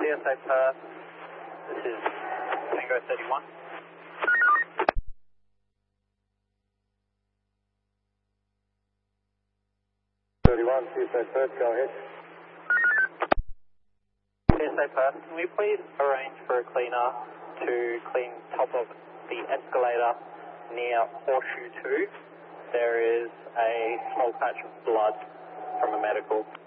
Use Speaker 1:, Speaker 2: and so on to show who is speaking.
Speaker 1: CSA Perth, this is Tango 31.
Speaker 2: CSA Perth, go ahead.
Speaker 1: CSA Perth, can we please arrange for a cleaner to clean top of the escalator near Horseshoe 2? There is a small patch of blood from a medical.